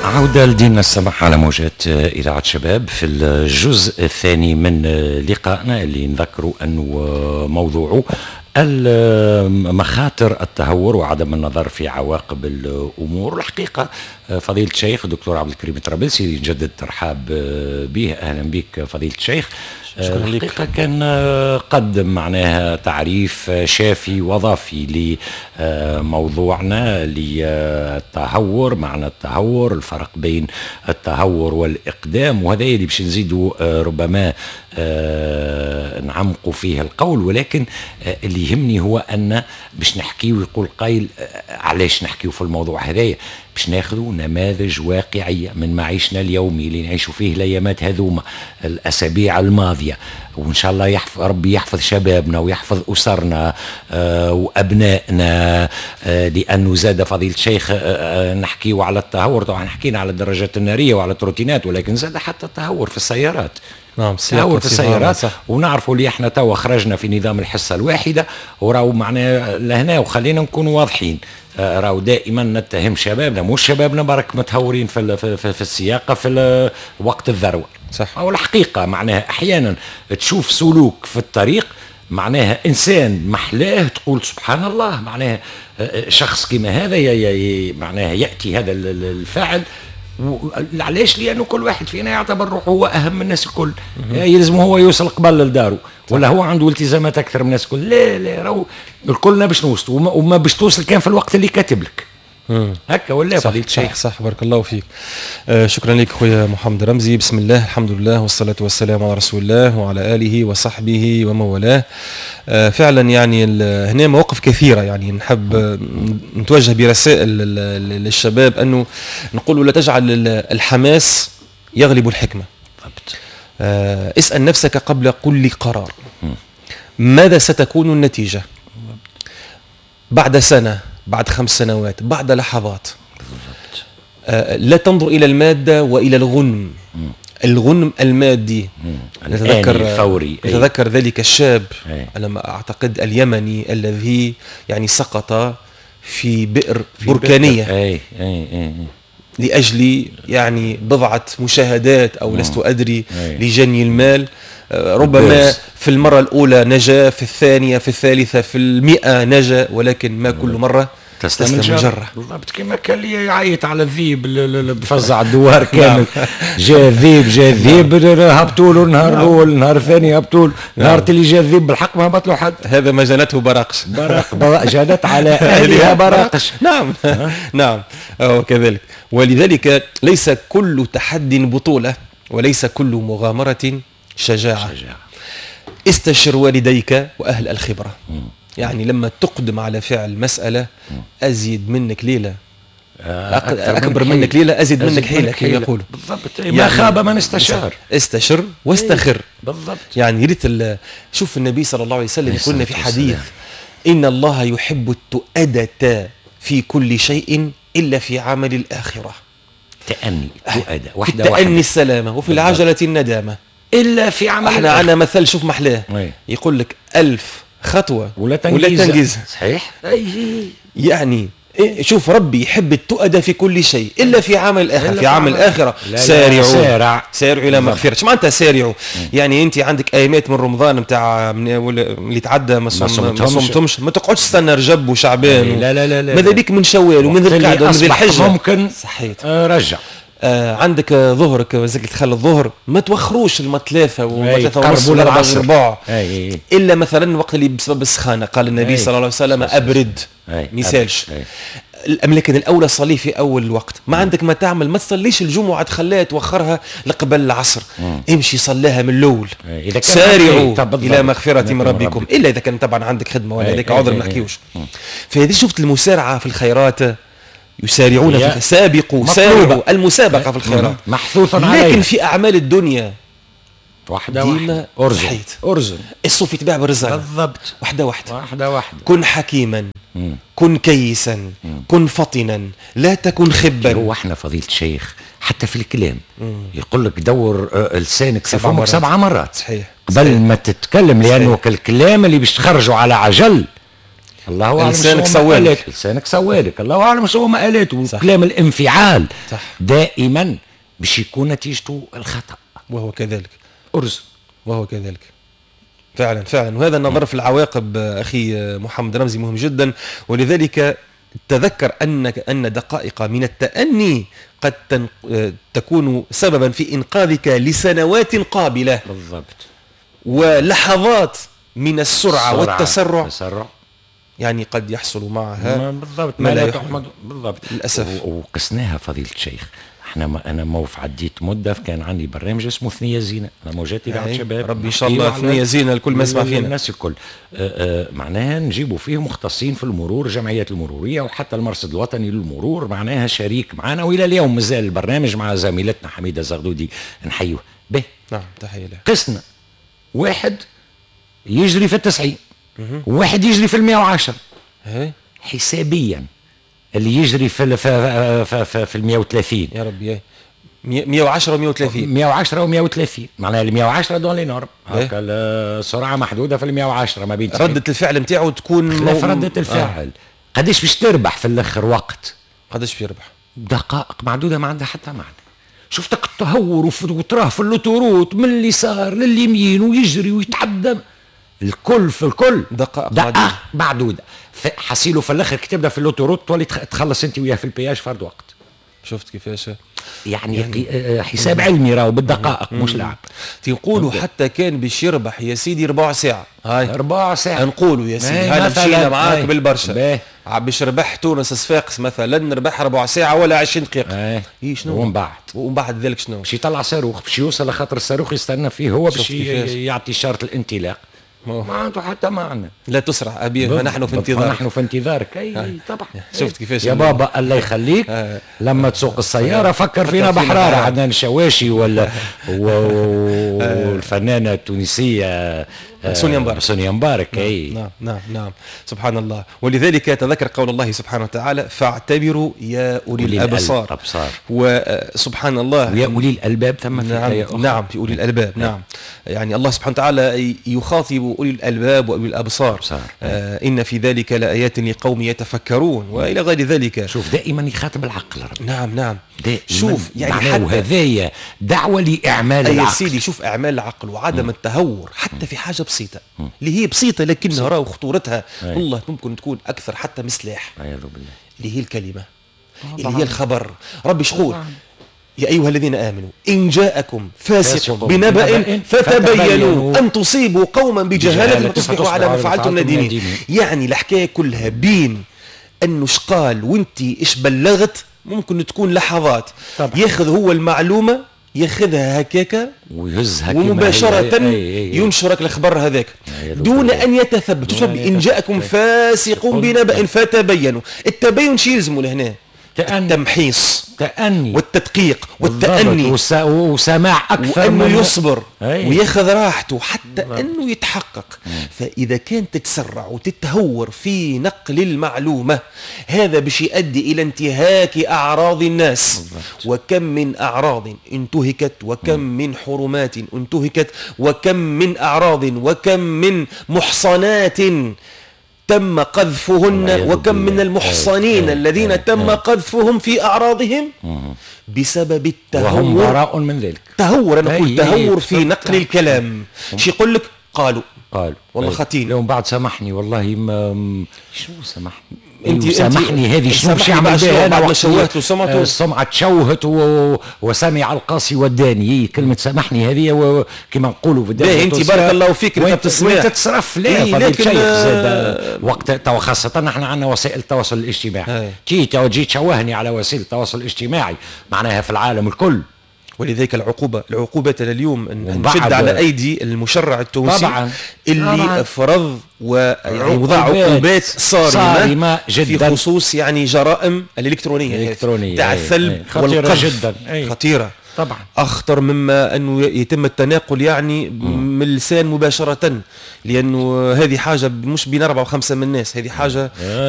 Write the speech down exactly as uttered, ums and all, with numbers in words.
عودة لدينا السماح على موجات إذاعة شباب في الجزء الثاني من لقائنا اللي نذكروا أنه موضوعه مخاطر التهور وعدم النظر في عواقب الأمور. الحقيقة فضيلة الشيخ الدكتور عبد الكريم الطرابلسي يجدد ترحاب به. أهلا بك فضيلة الشيخ. الحقيقة كان قدم معناها تعريف شافي وظافي لموضوعنا للتهور، معنى التهور، الفرق بين التهور والإقدام، وهذا اللي باش نزيدوا ربما نعمقوا فيه القول. ولكن اللي يهمني هو أن باش نحكي ويقول قائل علاش نحكيو في الموضوع هذايا، باش ناخذوا نماذج واقعية من معيشنا اليومي اللي نعيشوا فيه الأيامات هذوما الأسابيع الماضية، وإن شاء الله يحفظ ربي يحفظ شبابنا ويحفظ أسرنا آه وأبنائنا، آه لأنه زاد فضيلة الشيخ آه نحكيو على التهور. طبعا حكينا على الدراجات النارية وعلى التروتينات، ولكن زاد حتى التهور في السيارات. نعم، تهور في السيارات. ونعرفوا اللي احنا توا خرجنا في نظام الحصة الواحدة وراو معناه لهنا، وخلينا نكون واضحين. راهو دائما نتهم شبابنا، مش شبابنا برك متهورين في في, في, في السياقه في وقت الذروه، صح. او الحقيقه معناها احيانا تشوف سلوك في الطريق معناها انسان محلاه تقول سبحان الله، معناها شخص كما هذا معناها ياتي هذا الفاعل. علاش؟ لانه كل واحد فينا يعتبر روحه هو اهم من الناس الكل، يلزم هو يوصل قبل لداره، ولا هو عنده التزامات اكثر من الناس الكل. لا لا راهو الكلنا باش نوصلوا، وما باش توصل كان في الوقت اللي كاتب لك هكا. ولا فضيلة الشيخ؟ صح, صح بارك الله فيك. آه شكرا لك خويا محمد رمزي. بسم الله، الحمد لله، والصلاة والسلام على رسول الله وعلى آله وصحبه ومن والاه. آه فعلا يعني هنا مواقف كثيرة، يعني نحب نتوجه برسائل للشباب أنه نقول لا تجعل الحماس يغلب الحكمة. آه اسأل نفسك قبل كل قرار ماذا ستكون النتيجة بعد سنة، بعد خمس سنوات، بعد لحظات. آه لا تنظر إلى المادة وإلى الغنم. مم. الغنم المادي. نتذكر الفوري. نتذكر ذلك الشاب لما أعتقد اليمني الذي يعني سقط في بئر في بركانية أي. أي. أي. لأجل يعني بضعة مشاهدات أو لست أدري أي. لجني المال. ربما في المرة الأولى نجا، في الثانية، في الثالثة، في المئة نجا، ولكن ما كل مرة تسلم الجرة. بالضبط كما كان لي يعيط على الذيب بفزع الدوار كامل. جا ذيب جا ذيب هبطوا له النهار الأول، النهار الثاني هبطوا له، نهار اللي جا الذيب بالحق ما هبط له حد. هذا ما جنته براقش. براق جنت على أهلها براقش. نعم نعم وكذلك. ولذلك ليس كل تحدي بطولة، وليس كل مغامرة شجاعة. شجاعة. استشر والديك وأهل الخبرة. م. يعني لما تقدم على فعل مسألة أزيد منك ليلة، أكبر, أكبر من منك ليلة أزيد, أزيد منك حيلة كما يقولوا. بالضبط. يعني ما خاب من استشار. استشر واستخر. بالضبط. يعني يريد شوف النبي صلى الله عليه وسلم يقولنا في حديث إن الله يحب التؤدة في كل شيء إلا في عمل الآخرة. تأني تؤدة واحدة واحدة. التأني السلامة، وفي العجلة الندامة إلا في عمل. احنا عندنا مثل شوف محلاه يقول لك ألف خطوة ولا تنجيز, ولا تنجيز. صحيح. يعني شوف ربي يحب التؤدة في كل شيي إلا في عمل الآخرة. في عمل الآخرة سارعوا سارع. سارعوا إلى مغفرة. شو معناتها سارعوا؟ يعني أنت عندك أيامات من رمضان متاع اللي تعدى ما صمتهمش، ما تقعدش تستنى رجب وشعبان. لا لا لا لا. ماذا بيك من شوال ومن ذي القعدة ومن ذي الحجة ممكن. صحيت. آه رجع. آه عندك ظهرك زكي تخلي الظهر ما توخروش المثلاثة وثلاثة ونص ولا أربعة ربع إلا مثلا وقت اللي بسبب السخانة. قال النبي أي. صلى الله عليه وسلم أبرد مثالش. لكن الأولى صلي في أول الوقت. ما عندك ما تعمل، ما تصليش الجمعة تخليها توخرها لقبل العصر. مم. امشي صليها من الأول. سارعوا إلى مغفرة من ربكم. ربك. إلا إذا كان طبعا عندك خدمة ولا ذلك عذر ما نحكيوش. فهذه شفت المسارعة في الخيرات، يسارعون في سابقوا سارعوا المسابقة في الخيرات محثوث عليها. لكن في أعمال الدنيا واحدة واحدة أرزن أرزن الصوف يتباع بالرزانة. بالضبط. واحدة واحدة واحدة واحدة. كن حكيما. مم. كن كيسا. مم. كن فطنا، لا تكن خبا. هو احنا فضيلة الشيخ حتى في الكلام يقول لك دور لسانك في فمك سبع مرات. صحيح. قبل صحيح. ما تتكلم، لأنه الكلام اللي باش تخرجوا على عجل الله اعلم لسانك شو سوالك. مقالات. لسانك سوالك، الله اعلم شو مقالاته. وكلام الانفعال صح. دائما باش يكون نتيجته الخطا، وهو كذلك. ارز وهو كذلك فعلا فعلا. وهذا النظر في العواقب أخي محمد رمزي مهم جدا. ولذلك تذكر أنك أن دقائق من التأني قد تن... تكون سببا في إنقاذك لسنوات قابلة. بالضبط. ولحظات من السرعة السرعة والتسرع تسرع يعني قد يحصل معها ما بالضبط ما ما لا لا يحمد. تحمد. بالضبط للأسف. و- وقسناها فضيلة الشيخ. احنا ما انا موف عديت مده كان عندي برنامج اسمه ثنيه زينه، انا موجات اذاعه أي. شباب. ربي ان شاء الله ثنيه زينه الكل ما يسمع فينا. الناس الكل آه آه معناها نجيبوا فيه مختصين في المرور، جمعيات المروريه وحتى المرصد الوطني للمرور معناها شريك معنا، والى اليوم مازال البرنامج مع زميلتنا حميده زغدودي نحيوه به. نعم تحيه له. قسنا واحد يجري في التسعين وواحد يجري في المئة وعشرة هي. حسابيا. اللي يجري في ال- في في, في, في ال مئة وثلاثين يا ربي مئة وعشرة و130 مئة وعشرة و مئة وثلاثين معناها ال مئة وعشرة دون لي نورم. إيه. هكا السرعه محدوده في ال مئة وعشرة ما بين ردة الفعل نتاعو تكون خلاف مو- ردة الفعل. آه. قداش باش تربح في الاخر وقت؟ قداش بيربح؟ دقائق معدوده ما عندها حتى معنى. شفتك التهور وف- وتراه في اللوتوروت من اليسار لليمين ويجري ويتعدى الكل في الكل دقائق دقائق معدوده. ف- حصيله في الاخر كي تبدا في اللوتوروت تولي تخ- تخلص انت وياه في البياج فرد وقت. شفت كيفاش يعني, يعني آه، حساب علمي راهو بالدقائق مش لعب. تنقولوا حتى كان باش يربح يا سيدي ربع ساعة. هاي ربع ساعة نقولوا يا سيدي إيه هاي مثلاً. مشينا معاك إيه. بالبرشا باهي. ع- باش ربح تونس صفاقس مثلا نربح ربع ساعة ولا عشرين دقيقة. ايه اي شنو ومن بعد ومن بعد ذلك شنو؟ باش يطلع صاروخ باش يوصل لخاطر الصاروخ يستنى فيه هو باش شفت كيفاش. ي- يعطي اشاره الانطلاق. أوه. ما عنده حتى معنى. لا تسرع ابي فنحن في بالضبط. انتظار. نحن في انتظارك. اي طبعا. شفت كيفاش يا ال- بابا الله يخليك آه. لما تسوق السياره فكر فينا فكر فينا بحراره. بحرارة. عندنا الشواشي ولا و- والفنانه التونسيه آه، سونيا مبارك. سونيا مبارك. اي نعم نعم نعم سبحان الله. ولذلك تذكر قول الله سبحانه وتعالى فاعتبروا يا أولي أولي الأبصار. الأبصار. وسبحان الله ويا اولي الالباب ثم في نعم آية أخرى. نعم في أولي الألباب. نعم يعني الله سبحانه وتعالى يخاطب أولي الألباب وأولي الأبصار. أبصار. آه إن في ذلك لآيات لقوم يتفكرون وإلى غير ذلك. شوف دائما يخاطب العقل ربي. نعم نعم دائما شوف يعني معناه حتى هذايا دعوه لاعمال يا العقل. سيدي شوف اعمال العقل وعدم التهور حتى في حاجه بسيطه اللي هي بسيطه لكنها راهو خطورتها أي. والله ممكن تكون اكثر حتى من سلاح. والعياذ بالله. اللي هي الكلمه اللي طبعاً. هي الخبر. ربي شقول طبعاً. يا ايها الذين امنوا ان جاءكم فاسق فاسق بنبأ بنبأ فتبينوا فتبينوا ان تصيبوا قوما بجهاله بجهالة فتصبحوا فتصبحوا على ما على ما فعلتم فعلتم نادمين. نادمين. يعني الحكايه كلها بين انه شقال وانت ايش بلغت ممكن تكون لحظات. طبعاً. ياخذ هو المعلومه ياخذها هكاكا ويهزها كما ومباشرة هي. أي- أي- أي. ينشرك الخبر هذاك أي دون بالله. أن يتثبت. شوف ولا إن جاءكم يتثبت. فاسق بنبأ فتبينوا. التبين شي يلزموا لهنا تأني. التمحيص تأني والتدقيق بالضبط. والتأني وس- وسماع أكثر وأنه من- يصبر أي. وياخذ راحته حتى أنه يتحقق. فإذا كان تتسرع وتتهور في نقل المعلومة هذا باش يؤدي إلى انتهاك أعراض الناس. وكم من أعراض انتهكت وكم من حرمات انتهكت وكم من أعراض وكم من محصنات تم قذفهن والعياذ وكم من بالله. المحصنين أي- الذين أي- تم أي. قذفهم في أعراضهم مم. بسبب وهم التهور. براء من ذلك. تهور أنا أي- أقول تهور في أي- نقل الكلام. شي يقول لك قالوا قال والله أي. خطين. لو بعد سامحني والله ما م- شو سامحني انت- أيوه سامحني انت- هذه شنو سامحني باش يعمل بعد شنو؟ بها بعد ما أنا وقت شوهت وسمعت و- آه، السمعة تشوهت و... وسمع القاسي والداني. هي كلمة سامحني هذه و... كما نقولوا بالدارجة باهي، انت التونسية. بارك الله فيك انت وانت بتسمع. وانت تصرف لا إيه، فضيلة لكن، الشيخ زاد آه، وقت تو خاصة نحن عندنا وسائل التواصل الاجتماعي. أي. تي تو تجي تشوهني على وسيلة التواصل الاجتماعي معناها في العالم الكل. ولذلك العقوبة العقوبة لليوم أن وبعد- نشد على أيدي المشرع التونسي طبعاً. اللي طبعاً. فرض ويعني وضع عقوبات عقوبات صارمة, صارمة في جداً. خصوص يعني جرائم الإلكترونية الإلكترونية. تاع أي. الثلب أي. خطيرة والقذف. جداً. أي. خطيرة طبعا أخطر مما أنه يتم التناقل يعني من اللسان مباشرة. لأنه هذه حاجة مش بين أربعة وخمسة من الناس. هذه حاجة